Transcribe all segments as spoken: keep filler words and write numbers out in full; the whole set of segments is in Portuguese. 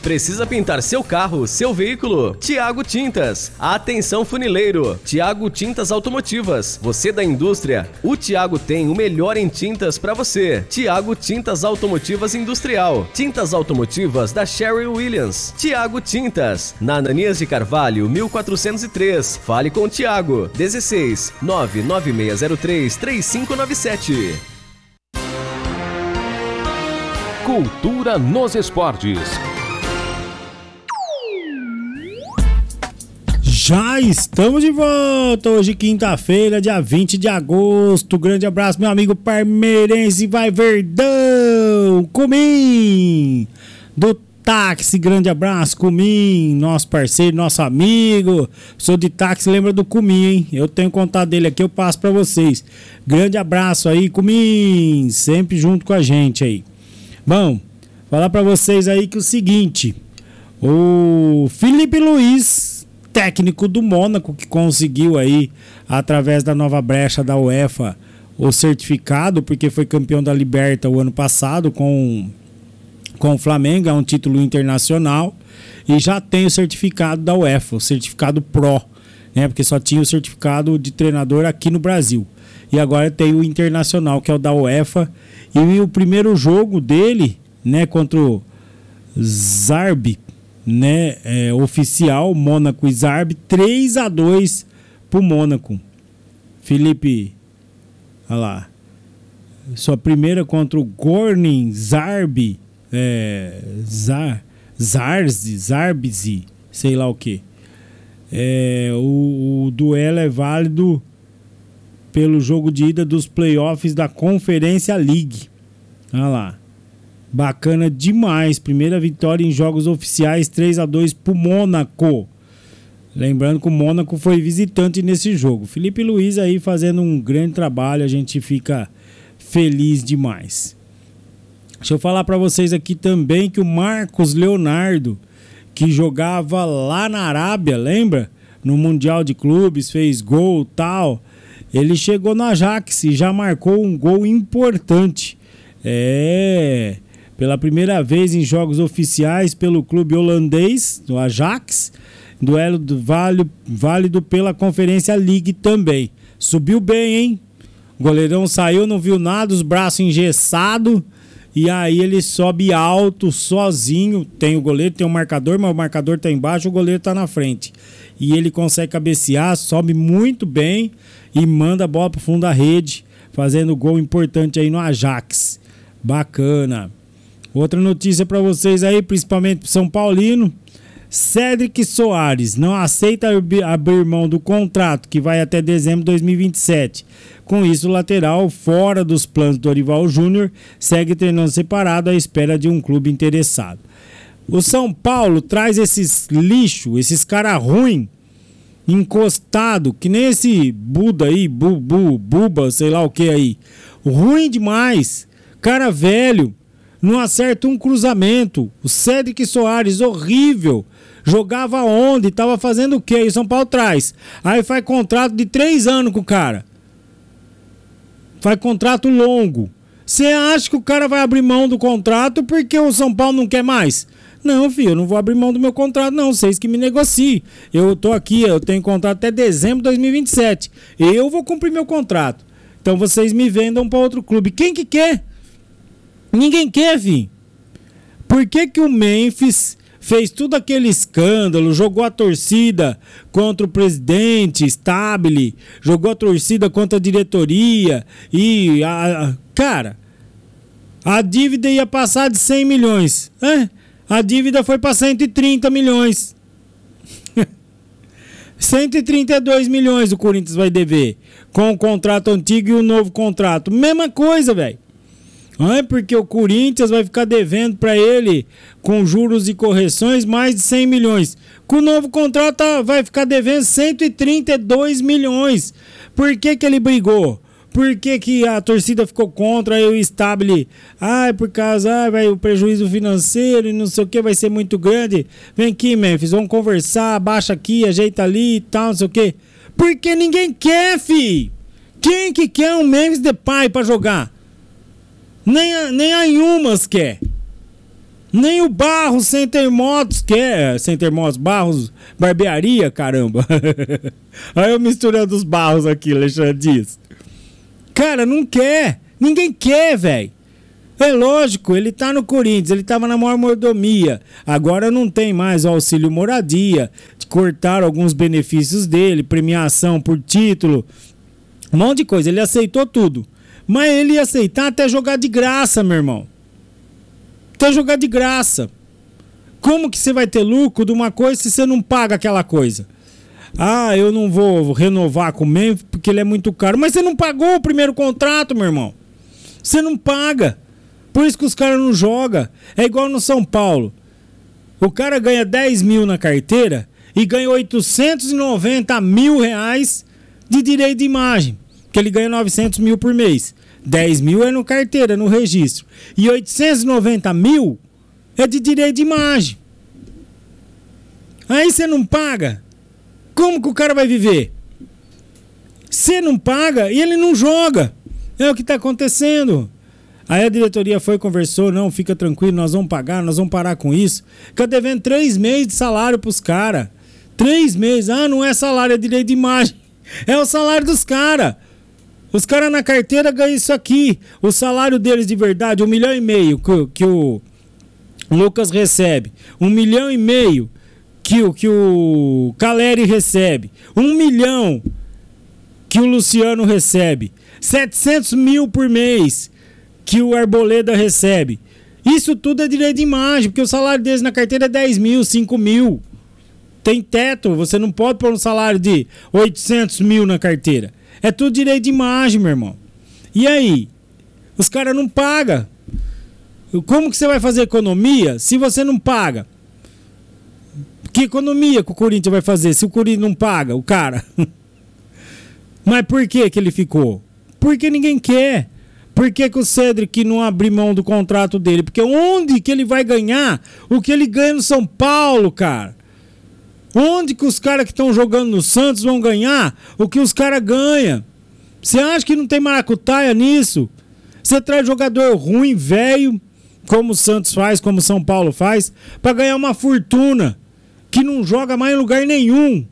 Precisa pintar seu carro, seu veículo? Tiago Tintas. Atenção funileiro. Tiago Tintas Automotivas. Você da indústria? O Tiago tem o melhor em tintas para você. Tiago Tintas Automotivas Industrial. Tintas automotivas da Sherwin Williams. Tiago Tintas. Na Ananias de Carvalho, mil quatrocentos e três. Fale com o Tiago. dezesseis, nove nove seis zero três, três cinco nove sete. Cultura nos esportes. Já estamos de volta, hoje quinta-feira, dia vinte de agosto. Grande abraço, meu amigo parmeirense, vai Verdão, Comim, do táxi, grande abraço, Comim, nosso parceiro, nosso amigo. Sou de táxi, lembra do Comim, hein? Eu tenho contato dele aqui, eu passo pra vocês. Grande abraço aí, Comim, sempre junto com a gente aí. Bom, falar pra vocês aí que o seguinte, o Felipe Luiz, técnico do Mônaco, que conseguiu aí, através da nova brecha da UEFA, o certificado, porque foi campeão da Liberta o ano passado com, com o Flamengo, é um título internacional, e já tem o certificado da UEFA, o certificado Pro, né, porque só tinha o certificado de treinador aqui no Brasil. E agora tem o internacional, que é o da UEFA, e o primeiro jogo dele, né, contra o Zarbi, né, é, oficial, Mônaco e Zarbi, três a dois pro Mônaco. Felipe, olha lá, sua primeira contra o Gornin Zarbi, é, Zar, Zarzi, Zarbizi, sei lá o que. É, o, o duelo é válido pelo jogo de ida dos playoffs da Conferência League. Olha lá. Bacana demais. Primeira vitória em jogos oficiais, três a dois pro Mônaco. Lembrando que o Mônaco foi visitante nesse jogo. Felipe Luiz aí fazendo um grande trabalho. A gente fica feliz demais. Deixa eu falar para vocês aqui também que o Marcos Leonardo, que jogava lá na Arábia, lembra? No Mundial de Clubes, fez gol e tal. Ele chegou no Ajax e já marcou um gol importante. É... Pela primeira vez em jogos oficiais pelo clube holandês, do Ajax, duelo do válido, válido pela Conferência League também. Subiu bem, hein? O goleirão saiu, não viu nada, os braços engessados, e aí ele sobe alto, sozinho. Tem o goleiro, tem o marcador, mas o marcador tá embaixo, o goleiro tá na frente. E ele consegue cabecear, sobe muito bem e manda a bola pro fundo da rede, fazendo gol importante aí no Ajax. Bacana. Outra notícia para vocês aí, principalmente pro São Paulino. Cédric Soares não aceita abrir mão do contrato que vai até dezembro de dois mil e vinte e sete. Com isso, o lateral, fora dos planos do Dorival Júnior, segue treinando separado à espera de um clube interessado. O São Paulo traz esses lixo, esses cara ruim, encostado, que nem esse Buda aí, bu, bu, Buba, sei lá o que aí. Ruim demais, cara velho. Não acerta um cruzamento. O Cédric Soares, horrível. Jogava onde? Tava fazendo o quê? E o São Paulo traz. Aí faz contrato de três anos com o cara. Faz contrato longo. Você acha que o cara vai abrir mão do contrato porque o São Paulo não quer mais? Não, filho, eu não vou abrir mão do meu contrato, não. Vocês que me negociem. Eu tô aqui, eu tenho contrato até dezembro de dois mil e vinte e sete. Eu vou cumprir meu contrato. Então vocês me vendam para outro clube. Quem que quer? Ninguém quer, filho. Por que que o Memphis fez todo aquele escândalo, jogou a torcida contra o presidente Stabile, jogou a torcida contra a diretoria e, a, a, cara, a dívida ia passar de cem milhões. É? A dívida foi para cento e trinta milhões. cento e trinta e dois milhões o Corinthians vai dever, com o contrato antigo e o novo contrato. Mesma coisa, velho. Não é porque o Corinthians vai ficar devendo para ele, com juros e correções, mais de cem milhões. Com o novo contrato vai ficar devendo cento e trinta e dois milhões. Por que que ele brigou? Por que que a torcida ficou contra aí o Stabile? Ah, por causa, ah, vai, o prejuízo financeiro e não sei o que vai ser muito grande. Vem aqui, Memphis, vamos conversar, baixa aqui, ajeita ali e tal, não sei o que. Porque ninguém quer, fi. Quem que quer um Memphis Depay pra jogar? Nem a, nem a Inhumas quer. Nem o Barros Center Motos quer. Center Motos, Barros, barbearia, caramba. Aí eu misturando os Barros aqui, Alexandre Dias. Cara, não quer. Ninguém quer, velho. É lógico, ele tá no Corinthians, ele tava na maior mordomia. Agora não tem mais o auxílio moradia. Cortaram alguns benefícios dele, premiação por título. Um monte de coisa. Ele aceitou tudo. Mas ele ia aceitar até jogar de graça, meu irmão. Até jogar de graça. Como que você vai ter lucro de uma coisa se você não paga aquela coisa? Ah, eu não vou renovar com o Memphis porque ele é muito caro. Mas você não pagou o primeiro contrato, meu irmão. Você não paga. Por isso que os caras não jogam. É igual no São Paulo. O cara ganha dez mil na carteira e ganha oitocentos e noventa mil reais de direito de imagem. Que ele ganha novecentos mil por mês. dez mil é no carteira, no registro. E oitocentos e noventa mil é de direito de imagem. Aí você não paga. Como que o cara vai viver? Você não paga e ele não joga. É o que está acontecendo. Aí a diretoria foi e conversou. Não, fica tranquilo, nós vamos pagar, nós vamos parar com isso. Fica devendo três meses de salário para os caras. Três meses. Ah, não é salário, é direito de imagem. É o salário dos caras. Os caras na carteira ganham isso aqui. O salário deles de verdade, um milhão e meio que, que o Lucas recebe. Um milhão e meio que o, que o Caleri recebe. Um milhão que o Luciano recebe. setecentos mil por mês que o Arboleda recebe. Isso tudo é direito de imagem, porque o salário deles na carteira é dez mil, cinco mil. Tem teto, você não pode pôr um salário de oitocentos mil na carteira. É tudo direito de imagem, meu irmão. E aí? Os caras não pagam. Como que você vai fazer economia se você não paga? Que economia que o Corinthians vai fazer se o Corinthians não paga o cara? Mas por que que ele ficou? Porque ninguém quer. Por que que o Cedric não abre mão do contrato dele? Porque onde que ele vai ganhar o que ele ganha no São Paulo, cara? Onde que os caras que estão jogando no Santos vão ganhar o que os caras ganham? Você acha que não tem maracutaia nisso? Você traz jogador ruim, velho, como o Santos faz, como o São Paulo faz, para ganhar uma fortuna, que não joga mais em lugar nenhum.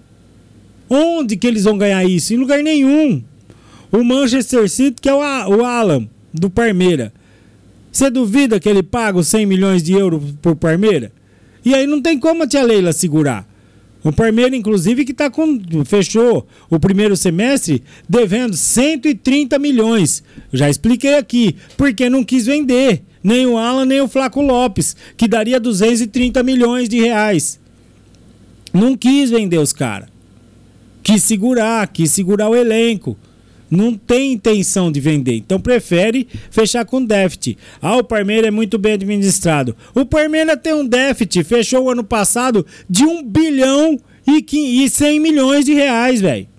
Onde que eles vão ganhar isso? Em lugar nenhum. O Manchester City, que é o, o Alan, do Parmeira. Você duvida que ele paga os cem milhões de euros por Parmeira? E aí não tem como a tia Leila segurar. O Parmeira, inclusive, que tá com, fechou o primeiro semestre devendo cento e trinta milhões. Já expliquei aqui, porque não quis vender. Nem o Alan, nem o Flaco Lopes, que daria duzentos e trinta milhões de reais. Não quis vender os caras. Quis segurar, quis segurar o elenco. Não tem intenção de vender, então prefere fechar com déficit. Ah, o Parmeira é muito bem administrado. O Parmeira tem um déficit, fechou o ano passado de um bilhão e cem milhões de reais, velho.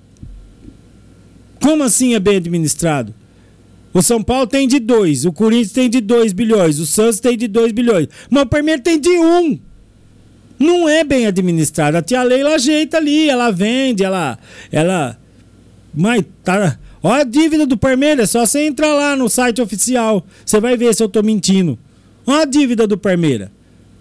Como assim é bem administrado? O São Paulo tem de dois, o Corinthians tem de dois bilhões, o Santos tem de dois bilhões, mas o Parmeira tem de um. Não é bem administrado. A tia Leila ajeita ali, ela vende, ela... ela... Mas tá... Olha a dívida do Parmeira, é só você entrar lá no site oficial. Você vai ver se eu tô mentindo. Olha a dívida do Parmeira.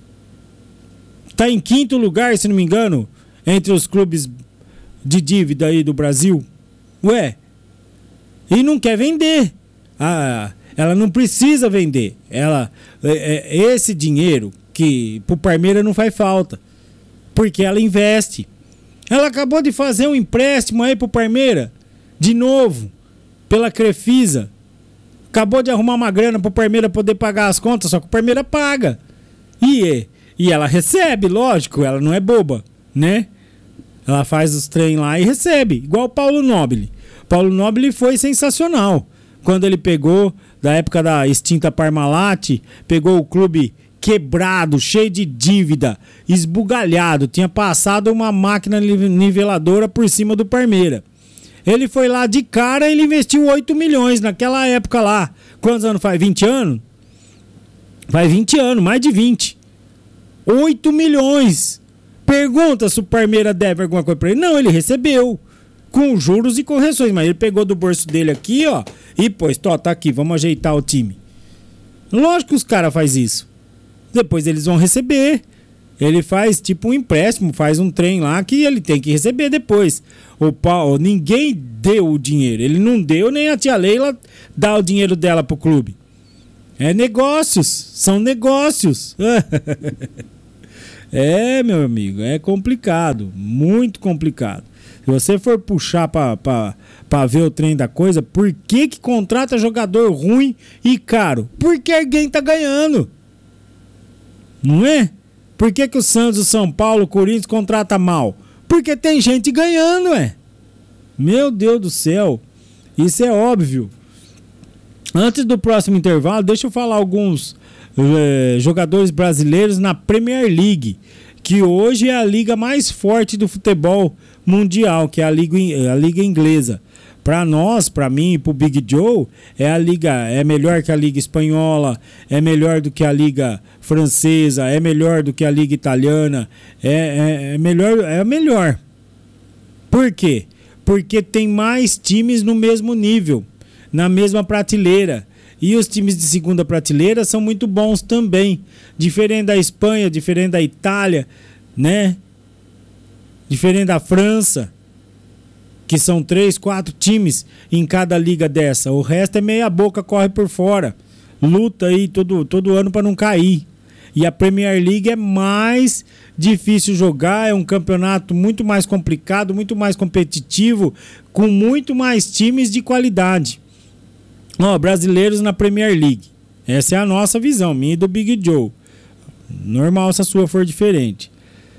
Tá em quinto lugar, se não me engano, entre os clubes de dívida aí do Brasil. Ué, e não quer vender. Ah, ela não precisa vender. Ela, é, é, esse dinheiro que pro Parmeira não faz falta, porque ela investe. Ela acabou de fazer um empréstimo aí pro Parmeira, de novo, pela Crefisa. Acabou de arrumar uma grana pro Parmeira poder pagar as contas, só que o Parmeira paga. E, e ela recebe, lógico, ela não é boba, né? Ela faz os trem lá e recebe, igual o Paulo Nobile. Paulo Nobile foi sensacional. Quando ele pegou, da época da extinta Parmalat, pegou o clube quebrado, cheio de dívida, esbugalhado, tinha passado uma máquina niveladora por cima do Parmeira. Ele foi lá de cara e ele investiu oito milhões naquela época lá. Quantos anos faz? vinte anos? Faz vinte anos, mais de vinte. oito milhões. Pergunta se o Parmeira deve alguma coisa pra ele. Não, ele recebeu. Com juros e correções. Mas ele pegou do bolso dele aqui, ó. E pôs, tó, tá aqui, vamos ajeitar o time. Lógico que os caras fazem isso. depois eles vão receber. Ele faz tipo um empréstimo, faz um trem lá que ele tem que receber depois. O Paulo, ninguém deu o dinheiro. Ele não deu, nem a tia Leila dá o dinheiro dela pro clube. É negócios, são negócios. É, meu amigo, é complicado, muito complicado. Se você for puxar para ver o trem da coisa, por que que contrata jogador ruim e caro? Porque alguém tá ganhando. Não é? Por que que o Santos, o São Paulo, o Corinthians contrata mal? Porque tem gente ganhando, é. Meu Deus do céu. Isso é óbvio. Antes do próximo intervalo, deixa eu falar alguns eh, jogadores brasileiros na Premier League, que hoje é a liga mais forte do futebol mundial, que é a liga, a liga inglesa. Para nós, para mim e para o Big Joe, é a liga, é melhor que a liga espanhola, é melhor do que a liga francesa, é melhor do que a liga italiana, é, é, é melhor, é a melhor. Por quê? Porque tem mais times no mesmo nível, na mesma prateleira. E os times de segunda prateleira são muito bons também. Diferente da Espanha, diferente da Itália, né? Diferente da França, que são três, quatro times em cada liga dessa. O resto é meia boca, corre por fora. Luta aí todo, todo ano para não cair. E a Premier League é mais difícil jogar, é um campeonato muito mais complicado, muito mais competitivo, com muito mais times de qualidade. Ó, brasileiros na Premier League. Essa é a nossa visão, minha e do Big Joe. Normal se a sua for diferente.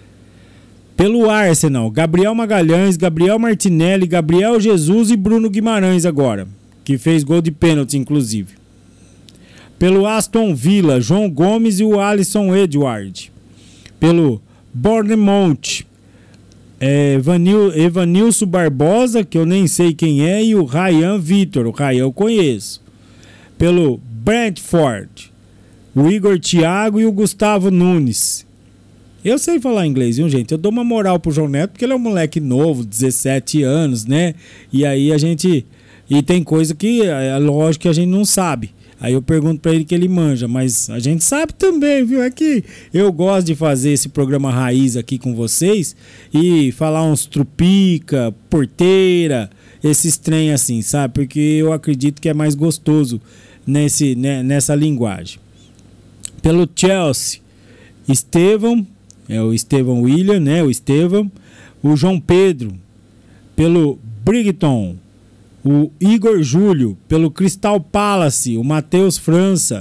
Pelo Arsenal, Gabriel Magalhães, Gabriel Martinelli, Gabriel Jesus e Bruno Guimarães agora, que fez gol de pênalti, inclusive. Pelo Aston Villa, João Gomes e o Alisson Edward. Pelo Bournemouth, é, Evanil, Evanilson Barbosa, que eu nem sei quem é, e o Ryan Vitor, o Ryan eu conheço. Pelo Brentford, o Igor Thiago e o Gustavo Nunes. Eu sei falar inglês, viu, gente? Eu dou uma moral pro João Neto, porque ele é um moleque novo, dezessete anos, né? E aí a gente... E tem coisa que, é lógico que a gente não sabe. Aí eu pergunto pra ele que ele manja, mas a gente sabe também, viu? É que eu gosto de fazer esse programa raiz aqui com vocês e falar uns trupica, porteira, esses trem assim, sabe? Porque eu acredito que é mais gostoso nesse, né, nessa linguagem. Pelo Chelsea, Estevão, é o Estevão William, né? O Estevão, o João Pedro, pelo Brighton, o Igor Júlio, pelo Crystal Palace, o Matheus França,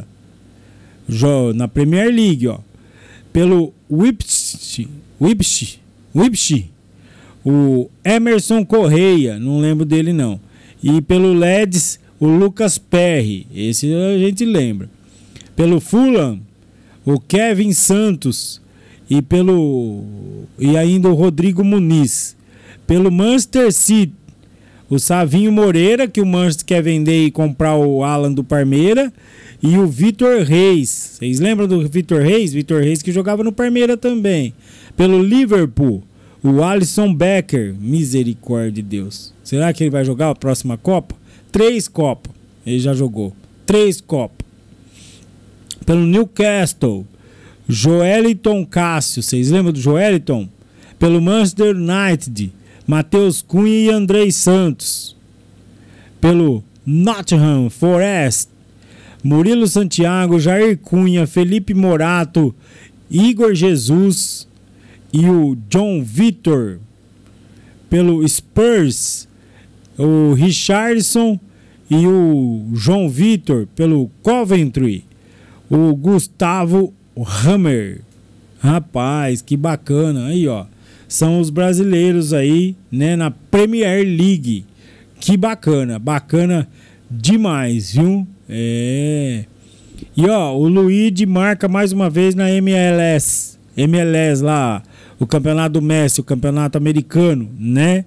na Premier League, ó, pelo Ipswich, Ipswich, Ipswich, o Emerson Correia, não lembro dele não, e pelo Leeds, o Lucas Perry, esse a gente lembra, pelo Fulham, o Kevin Santos e pelo e ainda o Rodrigo Muniz, pelo Manchester City, o Savinho Moreira, que o Manchester quer vender e comprar o Alan do Parmeira, e o Vitor Reis. Vocês lembram do Vitor Reis? Vitor Reis que jogava no Parmeira também. Pelo Liverpool, o Alisson Becker. Misericórdia de Deus. Será que ele vai jogar a próxima Copa? Três Copas. Ele já jogou. Três Copas. Pelo Newcastle, Joeliton Cássio. Vocês lembram do Joeliton? Pelo Manchester United, Matheus Cunha e Andrei Santos. Pelo Nottingham Forest, Murilo Santiago, Jair Cunha, Felipe Morato, Igor Jesus e o John Vitor. Pelo Spurs, o Richardson e o João Vitor. Pelo Coventry, o Gustavo Hammer. Rapaz, que bacana. Aí, ó. São os brasileiros aí, né, na Premier League. Que bacana, bacana demais, viu? É. E ó, o Luigi marca mais uma vez na M L S. M L S lá, o campeonato do Messi, o campeonato americano, né?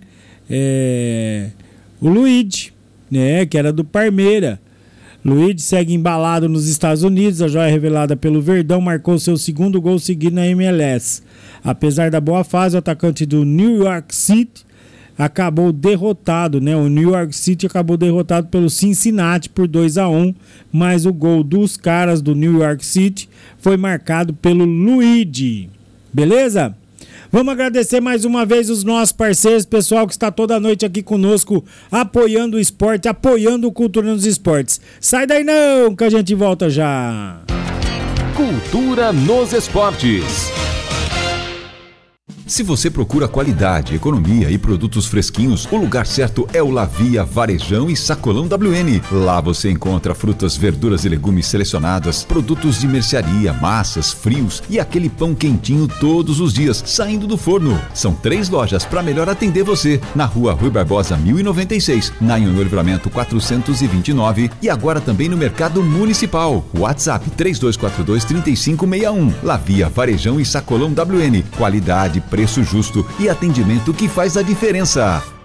É. O Luigi, né, que era do Parmeira. Luigi segue embalado nos Estados Unidos. A joia revelada pelo Verdão marcou seu segundo gol seguido na M L S. Apesar da boa fase, o atacante do New York City acabou derrotado, né? O New York City acabou derrotado pelo Cincinnati por dois a um, mas o gol dos caras do New York City foi marcado pelo Luigi. Beleza? Vamos agradecer mais uma vez os nossos parceiros, pessoal que está toda noite aqui conosco, apoiando o esporte, apoiando o Cultura nos Esportes. Sai daí não, que a gente volta já. Cultura nos Esportes. Se você procura qualidade, economia e produtos fresquinhos, o lugar certo é o Lavia Varejão e Sacolão W N. Lá você encontra frutas, verduras e legumes selecionadas, produtos de mercearia, massas, frios e aquele pão quentinho todos os dias, saindo do forno. São três lojas para melhor atender você. Na rua Rui Barbosa mil e noventa e seis, na Anhanguera Livramento quatrocentos e vinte e nove e agora também no Mercado Municipal. WhatsApp três dois quatro dois, três cinco seis um. Lavia Varejão e Sacolão W N. Qualidade, preço justo e atendimento que faz a diferença.